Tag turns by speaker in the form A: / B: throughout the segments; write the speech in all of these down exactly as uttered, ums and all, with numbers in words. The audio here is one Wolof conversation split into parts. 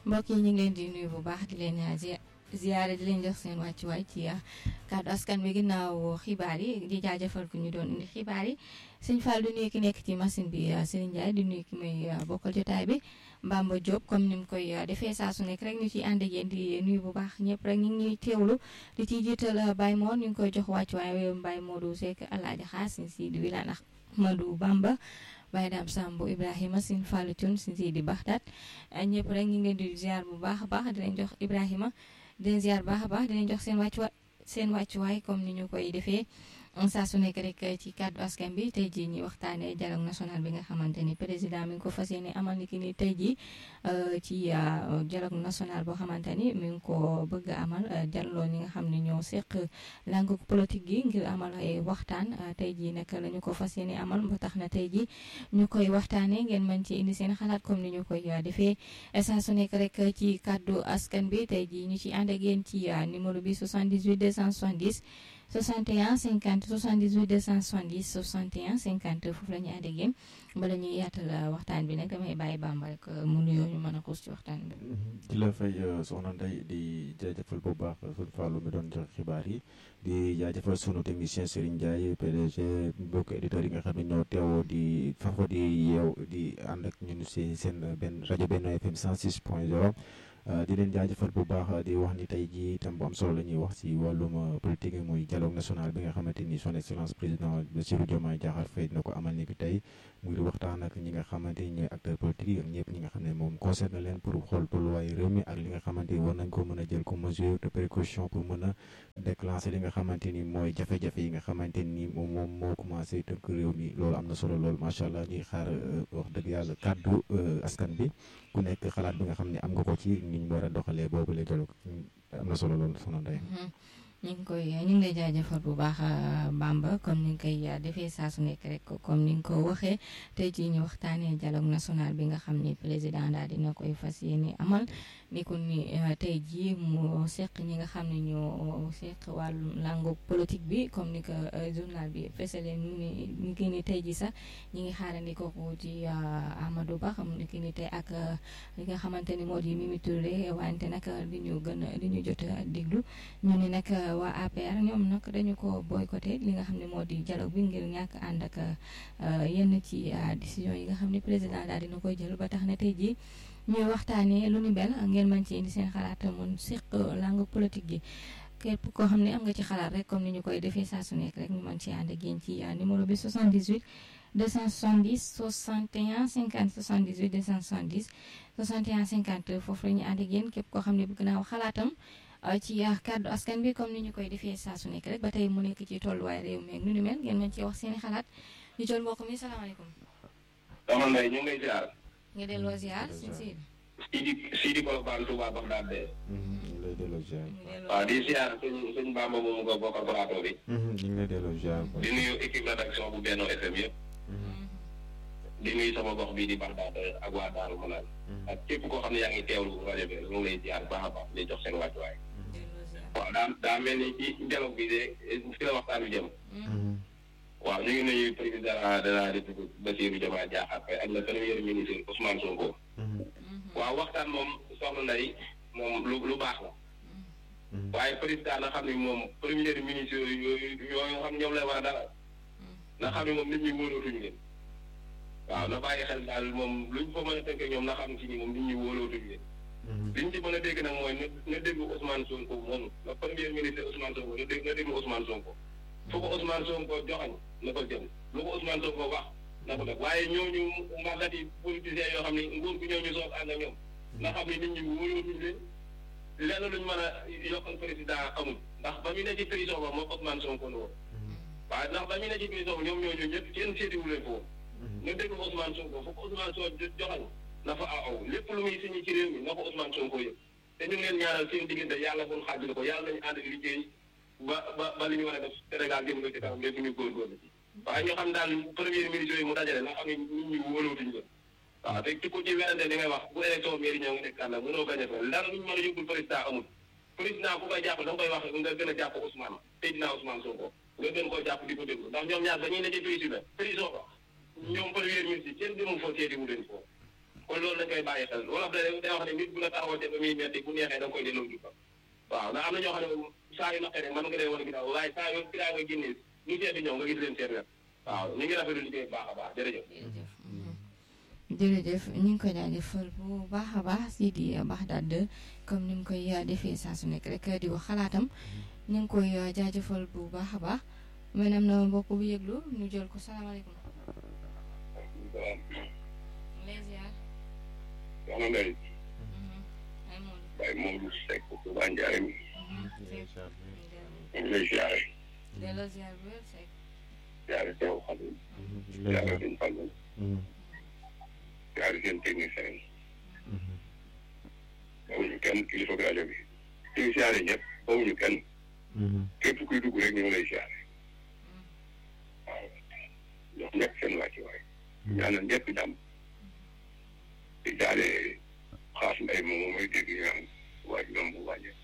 A: mbokk yi ñu ngi leen di nuyu bu baax di leen ziyaare di leen jox seen wàccuwaay ci kàddu askan bi ginnaaw xibaar yi di jaajëfal ku ñu doon indi xibaar yi sëñ Fall di nuyu ki nekk ci machine bi Serigne Ndiaye di nuyu ki muy bokkal jotaay bi Mbamba Diop comme ni mu koy defee saa su nekk rek ñu ciy ànd ak yéen di nuyu bu baax ñëpp rek ñu ngi ñuy teewlu di ciy jiital Baye Mor ñu ngi koy jox wàccuwaay Baye Modou Seck Alaaji Xaas si di wilaan Ahmadou Bamba Baye Dame Samb Ibrahima Sine Fallou Thioune si di Baxdaat ñëpp rek ñu ngi leen di ziar bu baax a baax di leen jox Ibrahima di leen ziar bu baax a baax di leen jox seen wàccuwaay seen wàccuwaay comme ni ñu koy defee saa su nekk rek ci kàddu askan bi tey jii ñuy waxtaanee dialogue national bi nga xamante ni président mi ngi ko fas yéene amal ni ki ni tey jii ci dialogue national boo xamante ni mi ngi ko bëgg a amal jàlloo ñi nga xam ne ñoo seq langue politique gi ngir amal ay waxtaan tey jii nag la ñu ko fas yéene amal ba tax na tey jii ñu koy waxtaanee ngeen mën ci indi seen xalaat comme ni ñu koy defee saa su nekk rek ci kàddu askan bi tey jii ñu ci ànd ak yéen ci numéro bi soixante-dix-huit deux cent soixante-dix soixante et un cinquante soixante-dix-huit deux cent soixante-dix soixante et un cinquante foofu la ñu ànd ak yéen bala ñuy yaatal waxtaan bi nag damay bàyyi Bamba rek mu nuyoo ñu mën a xuus ci waxtaan bi.
B: di la fay soxna Ndeye di jaajëfal bu baax sunu Fallou mi doon jox xibaar yi di jaajëfal sunu technicien Serigne Ndiaye P D G mbokk éditeurs yi nga xam ne ñoo teewoo di fafo di yeew di ànd ak ñun si seen benn rajo Benno F M cent six point zéro. di leen jaajëfal bu baax di wax ni tey jii itam bu am solo la ñuy wax ci wàllum politique muy dialogue national bi nga xamante ni son excellence président Bassirou Diomaye Diakhar Faye dina ko amal ni ki tey muy waxtaan ak ñi nga xamante ni ñooy acteurs politiques yi ak ñëpp ñi nga xam ne moom concerne leen pour xool tolluwaayu réew mi ak li nga xamante ni war nañ ko mën a jël comme mesure de précaution pour mën a déclencher li nga xamante ni mooy jafe-jafe yi nga xamante ni moom moom moo commencé tënk réew mi loolu am na solo loolu macha allah ñuy xaar wax dëgg yàlla kàddu askan bi ku nekk xalaat bi nga xam ne am nga ko ci ni ñu war a doxalee boobu lay jël am na solo loolu soxna Ndeye.
A: ñu ngi koy ñu ngi lay jaajëfal bu baax Bamba comme ni nga koy defee saa su nekk rek comme ni nga ko waxee tey jii ñu waxtaanee dialogue national bi nga xam ni président daal dina koy fas yéene amal ni ko ni tey jii mu seq ñi nga xam ne ñoo seq wàllu langue politique bi comme ni ko journal bi fësalee ñu ni ni ki ni tey jii sax ñi ngi xaarandi ko ci Amadou Ba xam ni ki ni tey ak li nga xamante ni moo di Mimi Touré wante nag li ñu gën a li ñu jot a déglu ñu ni nag waa A P R ñoom nag dañu ko boycotté li nga xam ne moo di dialogue bi ngir ñàkk ànd ak yenn ci décision yi nga xam ne président daal dina koy jël ba tax na tey jii ñuy waxtaanee lu ni mel ngeen mën ci indi seen xalaat mun seq langue politique gi képp koo xam ne am nga ci xalaat rek comme ni ñu koy defee saa su nekk rek ñu mën ci ànd ak yéen ci numéro bi soixante-dix-huit deux cent soixante-dix soixante et un cinquante soixante-dix-huit deux cent soixante-dix soixante et un cinquante foofu la ñu ànd ak yéen képp koo xam ne bëgg naa wax xalaatam ci kàddu askan bi comme ni ñu koy defee saa su nekk rek ba tey mu nekk ci tolluwaay réew mi ak nu ni mel ngeen mën ci wax seeni xalaat ñu jël mbokk mi salaamaaleykum.
C: soxna Ndeye ñu ngi lay ziar.
A: nga delloo ziar si si.
C: Sidi Sidi Kolobane Touba Bagdad de.
B: ñu ngi lay delloo ziar.
C: waaw di ziar suñ suñ Bamba moomu ko bokkal plateau bi.
B: ñu ngi lay delloo ziar.
C: di nuyu équipe rédaction bu Benno F M yëpp. di nuyu sama gox bii di Bagdad ak waa Daaru Manaan. ak képp koo xam ne yaa ngi teewlu rajo bi ñu ngi lay ziar baax a baax di jox seen wàccuwaay. waaw daa daa mel ni ci dialogue bi de fi la waxtaan bi jëm. waaw ñu ngi nuyu président de la République Bassirou Diomaye Diakhar Faye ak le premier ministre Ousmane Sonko. waaw waxtaan moom soxna Ndeye moom lu lu baax la. waaye président na xam ne moom premier ministre yooyu yooyu xam ñoom lay war a dalal. na xam ne moom nit ñi wóolootuñu leen. waaw na bàyyi xel daal moom luñ ko mën a tënkee ñoom na xam ci ni moom nit ñi wóolootuñu leen. liñ ci mën a dégg nag mooy na na déglu Ousmane Sonko moom le premier ministre Ousmane Sonko na dégg na déglu Ousmane Sonko. fu ko Ousmane Sonko joxañ na ko jëm lu ko Ousmane Sonko wax na ko def waaye ñooñu mbagat yi politiciens yoo xam ne nguur gi ñooñu soog ànd ak ñoom na xam ne nit ñi wóolootuñu leen lenn luñ mën a yokkal président amul ndax ba ñu ne ci prison ba moom Ousmane Sonko la woon waaye ndax ba ñu ne ci prison ba ñoom ñooñu ñëpp kenn seetiwu leen foofu nga déglu Ousmane Sonko fu ko Ousmane Sonko joxañ na fa aw aw lépp lu muy signé ci réew mi na ko Ousmane Sonko yëpp te ñu ngi leen ñaanal seen diggante yàlla buñ xaajale ko yàlla nañu ànd liggéey ba ba ba li ñu war a def Sénégal jëm nga ci kanam lépp ñu góorgóorlu ci waaye ñoo xam daal premier ministre yi mu dajale na xam ne nit ñi wóolootuñu ko waaw te ci ko ci werante li ngay wax bu élection mairie ñëw nga nekk kànda mënoo gañe fa dara luñu mën a yóbbul président amul président ku koy jàpp da nga koy wax nga gën a jàpp Ousmane Seydina Ousmane Sonko nga gën koo jàpp di ko déglu ndax ñoom ñaar dañuy ne ci prison ba prison ba ñoom premier ministre yi kenn demul foo seeti wu leen foofu kon loolu lañ koy bàyyi xel wala day day wax ne nit bu la taxawante ba muy metti bu neexee da nga koy delloo ju waaw ndax am na ñoo xam ne saa yu naqaree mën nga dee woon ginnaaw waaye saa yoo kiraa nga génnee ñu seeti ñëw nga gis leen seen wet waaw ñu ngi rafetlu liggéey bu baax a baax jërëjëf
A: jërëjëf ñu ngi koy jaajëfal bu baax a baax si di Baxdaad deux comme ni mu koy defee saa su nekk rek di wax xalaatam ñu ngi koy jaajëfal bu baax a baax maanaam na mbokk bu yëglu ñu jël ko salaamaaleykum. les ziar.
C: soxna Ndeye. Baye Modou Seck Touba Ndiarème. ñu ngi lay ziare.
A: delloo ziar bu wér Seck.
C: ziare teew xam nga. ziare suñu fan la. ziare seen technicien yi. bawuñu kenn kilifa rajo bi. ñu ngi ziare ñëpp bawuñu kenn. képp kuy dugg rek ñu ngi lay ziare. waaw jox ñëpp seen wàcc waay. ñaanal ñëpp jàmm. di jaale xaas mbay moom mooy dégg ñu naan waaj ñoom bu wàññee.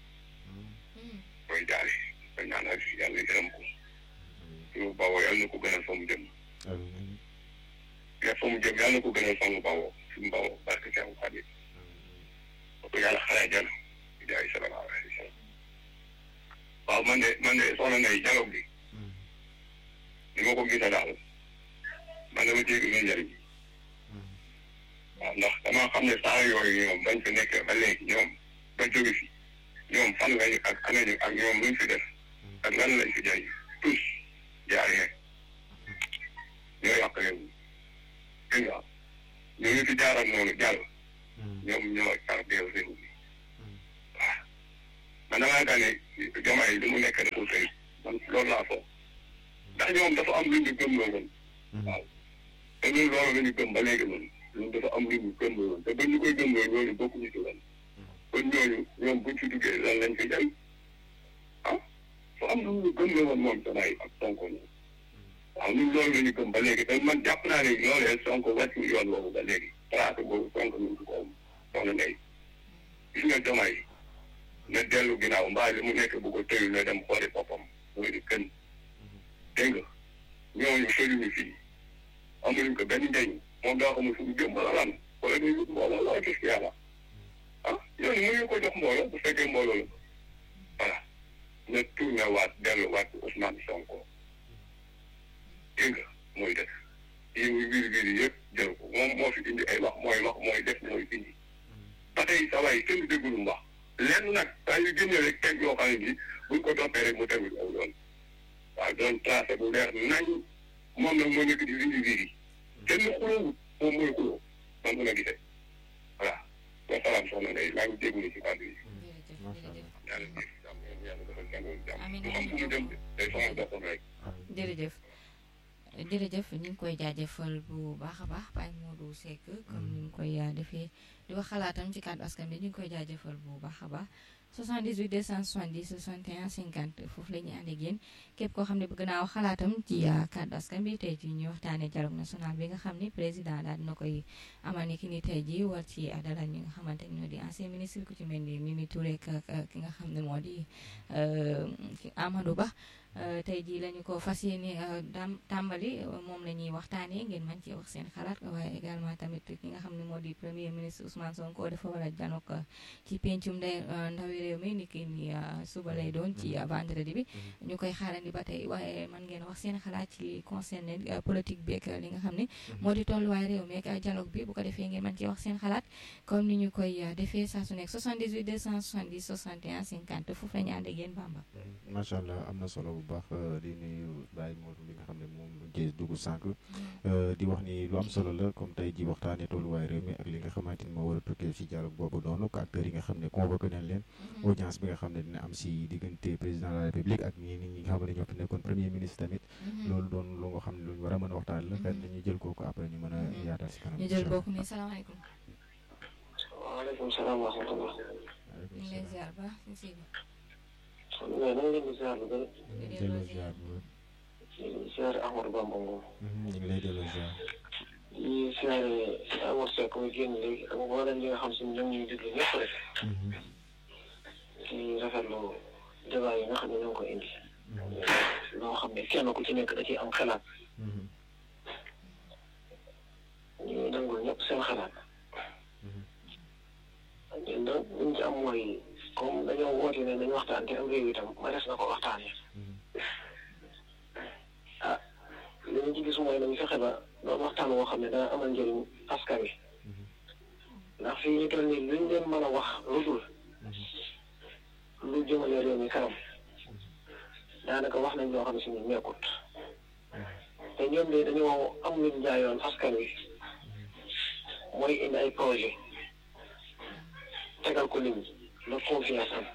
C: mooy jaale ba ñaanal yàlla gërëm ko. su bawoo yàlla na ko gënal fa mu jëm. ya fa mu jëm yàlla na ko gënal fa mu bawoo fi mu bawoo parce que seen xarit. parce que yàlla xale jana di jaay sallallahu alayhi wa sallam. waaw man de man de soxla ngay dialogue bi. ni ma ko gisee daal man dama dégg ñu njëriñ. waaw ndax damaa xam ne saa yooyu ñoom bañ fi nekk ba léegi ñoom ba jóge fi ñoom fan lañu ak anañu ak ñoom luñ fi def ak lan lañ fi jaay tous jaaree ñoo yàq leen dégg nga ñoo ñu fi jaaral noonu jàll ñoom ñoo tardeel réew mi waaw man damaa yaakaar ne Diomaye li mu nekk dafa sëy man loolu laa foog ndax ñoom dafa am lu ñu gëm loo woon waaw te ñun loolu la ñu gëm ba léegi noonu ñun dafa am lu ñu gëm loo woon te ba ñu koy gëm loo ñooñu bokkuñu ci woon kon ñooñu ñoom buñ ci duggee lan lañ fi jël ah fa am lu ñu gëm loo woon moom Diomaye ak Sonko ñoom waaw ñun loolu la ñu gëm ba léegi te man jàpp naa ne ñoolee Sonko wàccu yoon boobu ba léegi traité boobu Sonko ñu ngi ko am soxna Ndeye gis nga Diomaye na dellu ginnaaw mbaa li mu nekk bu ko tëyu na dem xooli boppam mooy di gën dégg nga ñooñu sëriñu fii amuñu ko benn njëriñ moom daa xamul fu mu jëm wala lan wala ñuy wut mbooloo wala gis yàlla ah ñooñu mënuñu ko jox mbooloo bu fekkee mbooloo la voilà na tourné waat delluwaat Ousmane Sonko dégg nga mooy def yi muy wiir wiir yëpp jël ko moom moo fi indi ay wax mooy wax mooy def mooy indi ba tey sa waay kenn déggul mu wax lenn nag saa yu génnee rek teg yoo xam ne bii buñ ko toppee rek mu tegul aw yoon waaw doon tracé bu leer nañ moom nag moo nekk di wiir wiir yi kenn xulóowut moom mooy xulóo man mën a gisee voilà wa salaam soxna Ndeye maa ngi jégalu ci kàddu yi yàlla jëf jàmm yàlla dafa kenn jàmm du xam fu mu jëm day sama boppam rek
A: jërëjëf jërëjëf ñu ngi koy jaajëfal bu baax a baax Baye Modou Seck comme ni mu koy defee di wax xalaatam ci kàddu askan bi ñu ngi koy jaajëfal bu baax a baax soixante-dix-huit deux cent soixante-dix soixante et un cinquante foofu la ñuy ànd ak yéen képp koo xam ne bëgg naa wax xalaatam ci kàddu askan bi tey jii ñuy waxtaanee dialogue national bi nga xam ni président daal dina koy amal ni ki ni tey jii war ci dalal ñi nga xamante ni ñoo di ancien ministre ku ci mel ni Mimi Touré ak ki nga xam ne moo di Amadou Ba tey jii lañu ko fas yéene tàmbali moom la ñuy waxtaanee ngeen mën ci wax seen xalaat waaye également tamit ki nga xam ne moo di premier ministre Ousmane Sonko dafa war a janook ci pencum ndey ndawi réew mi ni ki ni suba lay doon ci vendredi bi ñu koy xaarandi ba tey waaye mën ngeen wax seen xalaat ci concerné politique bi ak li nga xam ne moo di tolluwaay réew mi ak dialogue bi bu ko defee ngeen mën ci wax seen xalaat comme ni ñu koy defee saa su nekk soixante-dix-huit deux cent soixante-dix soixante et un cinquante foofu la ñu ànd ak yéen Bamba.
B: macha allah am na solo bu baax di nuyu Baye Modou bi nga xam ne moom jë dugg sànq di wax ni lu am solo la comme tey ji waxtaanee tolluwaay réew mi ak li nga xamante ni moo war a tukkee si dialogue boobu noonu ak acteurs yi nga xam ne convoqué nañ leen audience bi nga xam ne dina am si diggante président de la république ak ñi ñi nga xam ne ñoo fi nekkoon premier ministre tamit loolu doon lu nga xam ne lu ñu war a mën a waxtaan la xëy na ñu jël kooku après ñu mën a yaatal si kanam
A: ñu jël kooku mi salaamaaleykum
D: waaleykum salaam wa rahmatulah.
A: ñu ngi lay ziar ba si
D: mais da nga leen di ziar lu bëri.
B: delloo ziar bu
D: di ziar Ahmadou Bamba Ngom.
B: ñu ngi lay delloo ziar.
D: di ziar Amadou Seck muy génn léegi ak mboolem ñi nga xam si ñoom ñuy déglu ñëpp rek. di rafetlu débat yi nga xam ne ñoo ngi ko indi. loo xam ne kenn ku ci nekk da ciy am xalaat. ñu nangul ñëpp seen xalaat. donc liñ ci am mooy comme dañoo woote ne dañu waxtaan te am réew itam ma des na ko waxtaanee ah li ñu ci gis mooy nañu fexe ba doon waxtaan woo xam ne dana amal njëriñ askan wi ndax fii ñu toll nii luñ leen mën a wax lu dul lu jëmale réew mi kanam daanaka wax nañ loo xam ne si ñu nekkut te ñoom de dañoo am luñ jaayoon askan wi mooy indi ay projet tegal ko nit ñi la confiance am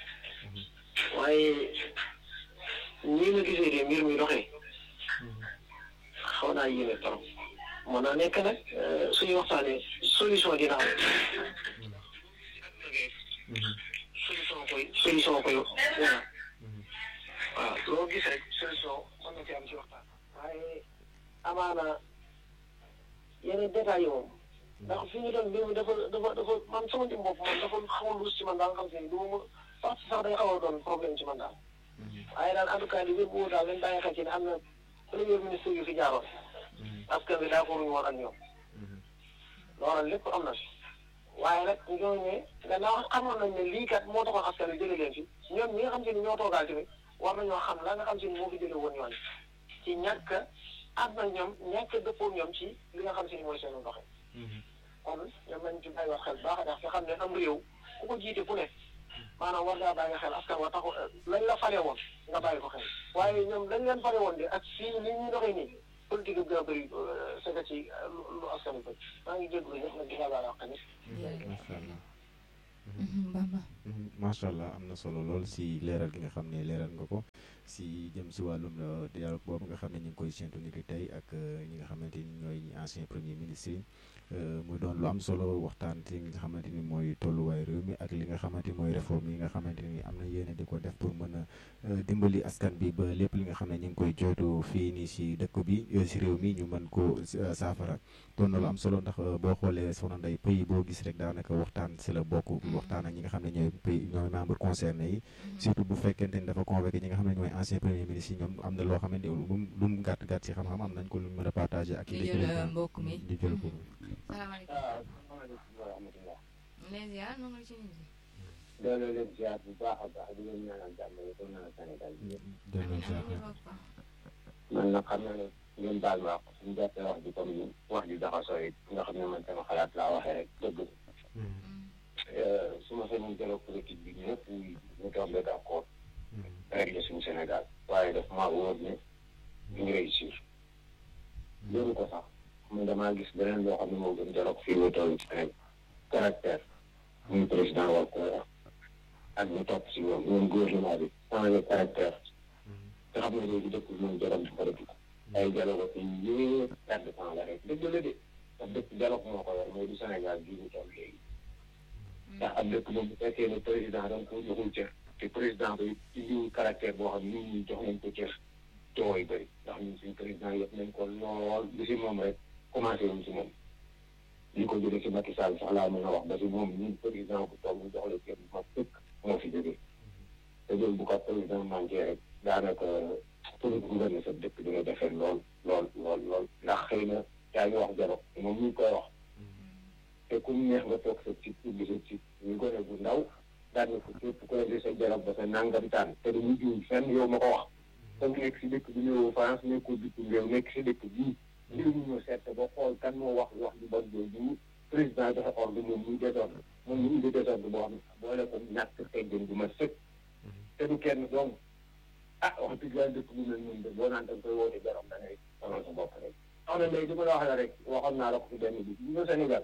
D: waaye ñii nga gisee de mbir mi doxee xaw naa yéeme trop mën naa nekk nag suñu waxtaanee solution dina am solution koy solution koy wala waaw loo gis rek solution mën na ci am ci waxtaan waaye amaana yeneen détails yi moom ndax fi ñu doon mbir mi dafa dafa dafa man sama jëm bopp man dafa xamul luus ci man daal nga xam si du ma sax sax day xaw a doon problème ci man daal waaye daal en tout cas li wér bu daal lañ bàyyi xel ci ne am na premier ministre yu fi jaaroon askan bi daa ko ruñu woon ak ñoom loolu lépp am na fi waaye nag ñooñu gannaaw xamoon nañ ne lii kat moo taxoon askan bi jëlee leen fi ñoom ñi nga xam si ni ñoo toogaal tamit war nañoo xam la nga xam si ni moo fi jëlee woon ñooñu ci ñàkk ànd na ñoom ñàkk dëppoo ñoom ci li nga xam si ni mooy seen ndoxe kon ñoom nañ ci bàyyi wax xel baax a ndax nga xam ne am réew ku ko jiite ku ne maanaam war ngaa bàyyi xel askan wa taxu lañ la fare woon nga bàyyi ko xel waaye ñoom lañ leen fare woon de ak fii ni ñuy doxee nii politique bi gën a bëri sega ci lu askan wi bëri maa ngi jégalu ñëpp nag di la baal wax tamit.
B: macha allah. macha allah am na solo lool si leeral gi nga xam ne leeral nga ko si jëm si wàllum dialogue boobu nga xam ne ñu ngi koy séntu ni ki tey ak ñi nga xamante ni ñooy ancien premier ministre yi muy doon lu am solo waxtaan ci nga xamante ni mooy tolluwaay réew mi ak li nga xamante ni mooy réforme yi nga xamante ni am na yéene di ko def pour mën a dimbali askan bi ba lépp li nga xam ne ñu ngi koy jooytu fii nii si dëkk bi si réew mi ñu mën ko saafara doon na lu am solo ndax boo xoolee Soxna Ndeye pays boo gis rek daanaka waxtaan si la bokk waxtaan ak ñi nga xam ne ñooy pays ñooy membre concerné yi surtout bu fekkente ni dafa convoqué ñi nga xam ne ñooy ancien premier ministre yi ñoom am na loo xam ne lu mu lu mu gàtt gàtt si xam-xam am nañ ko lu mën a partagé ak
A: di jël mbokk mi
B: di jël ko
A: salaamaaleykum
D: wa rahmatullah
A: les ziar nu ngi ci nit ñi
D: doole leen ziar bu baax a baax di leen ñaanal jàmm yi ko ñaanal Sénégal bi man nag xam na ne ngeen baal ma wax suñu jàppee wax ji comme wax ji jaxasoo yi nga xam ne man sama xalaat laa waxee rek dëgg su ma sañoon dialogue politique bi ñëpp ñu tombé d'accord régler suñu Sénégal waaye daf maa wóor ne duñu réussir loolu ko sax man damaa gis beneen loo xam ne moo gën dialogue fii mu toll ci Sénégal caractère muy président war ko wax ak ñu topp si ñoom ñoom gouvernement bi changé caractère te xam ne léegi dëkk bi moom dialogue du politique ay dialogue fi yëpp perte de temps la rek dëgg la de ndax dëkk dialogue moo ko yor mooy du Sénégal bii ñu toll léegi ndax ab dëkk moom bu fekkee ne président da nga ko joxul cër te président bi indiwul caractère boo xam ne nit ñi jox nañ ko cër coow yi bëri ndax ñun suñu président yëpp nañ ko lool bi si moom rek commencé wuñ si moom li ko jóge si Macky Sall sax laa mën a wax ba si moom ñun président bu toog ñu jox la cër bu mag fëkk moo fi jógee te loolu bu ko président manqué rek daanaka pour gouverner sa dëkk dina defee lool lool lool lool ndax xëy na yaa ngi wax dialogue moom ñu ngi koy wax te ku mu neex nga toog sa ci ubbi sa ci ñu gone bu ndaw daan na ko képp ko indi sa dialogue ba sa nangam taan te du mujj fenn yow ma ko wax comme nekk si dëkk bi ñëw France nekkul bitim réew nekk si dëkk bii mbir ñu ñëw seet ba xool kan moo wax wax ju bon jooju président dafa ordre moom muy désordre moom ñu indi désordre boo xam ne boole ko ñàkk teggin bu ma sëkk te du kenn donc ah wax dëgg yàlla dëkk bu mel noonu de boo naan da nga koy woote dialogue da ngay sonal sa bopp rek wax na léegi di ma la wax la rek waxoon naa la ko si benn bi ñu Sénégal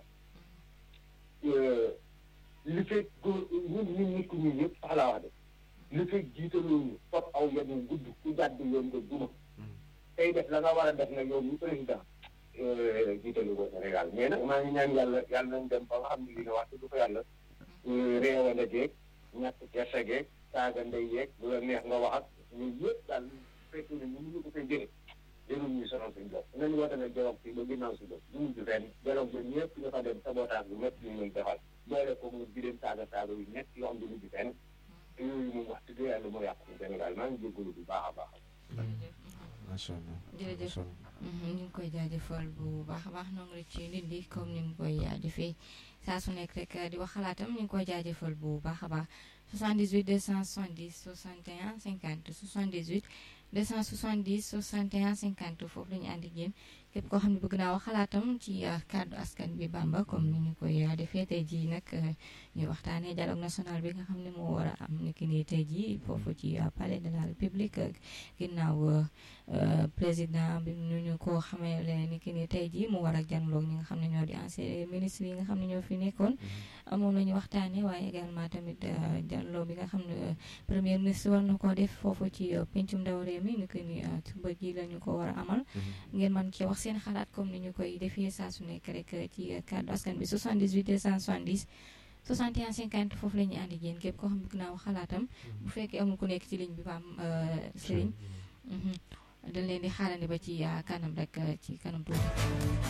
D: li fekk ñun ñun nit ku ñun yëpp sax laa wax de li fekk jiitaloo fot aw yoon gudd ku jàdd yoon nga duma tey def la nga war a def nag yow ñu président jiitalu ko Sénégal mais nag maa ngi ñaan yàlla yàlla nañ dem ba nga xam ne li nga wax du ko yàlla réewale geeg ñàkk gerte geeg saaga ndey yeeg bu la neex nga wax ak ñun yëpp daal fekk ne ñu ñu ko koy jëlee jërul ñuy sonal suñu bopp nañ woote ne dialogue fii ba ginnaaw si bopp ñu mujj fenn dialogue ba ñëpp ñu fa dem sabotage bu métti ñu leen defal boole ko mu di leen saaga saaga yu métti yoo xam ne mujj fenn te yooyu moom wax dëgg yàlla moo yàq ci Sénégal maa ngi jégalu bu baax a baax
B: macha allah
A: jërëjëf ñu ngi koy jaajëfal bu baax a baax noo ngi ci nit li comme ni mu koy jaajëfee saa su nekk rek di wax xalaatam ñu ngi koy jaajëfal bu baax a baax soixante-dix-huit deux cent soixante-dix soixante et un cinquante soixante-dix-huit deux cent soixante-dix soixante et un cinquante foofu la ñu ànd ak yéen képp koo xam ne bëgg naa wax xalaatam ci kàddu askan bi Bamba comme ni ñu koy defee tey jii nag ñuy waxtaanee dialogue national bi nga xam ne moo war a am ni ki nii tey jii foofu ci palais de la République ginnaaw président bi ñu ñu ko xamee ni ki nii tey jii mu war a janloog ñi nga xam ne ñoo di ancien ministre yi nga xam ne ñoo fi nekkoon moom la ñu waxtaanee waaye également tamit janloog bi nga xam ne premier ministre war na koo def foofu ci pencum ndaw réew mi ni ki nii suba ji la ñu ko war a amal ngeen mën ci wax seen xalaat comme ni ñu koy defee saa su nekk rek ci kàddu askan bi soixante-dix-huit deux cent soixante-dix soixante et un cinquante foofu la ñuy àndi yéen képp koo xam bëgg naa wax xalaatam bu fekkee amul ku nekk ci ligne bi ba am Serigne dañ leen di xaarandi ba ci kanam rek ci kanam tuuti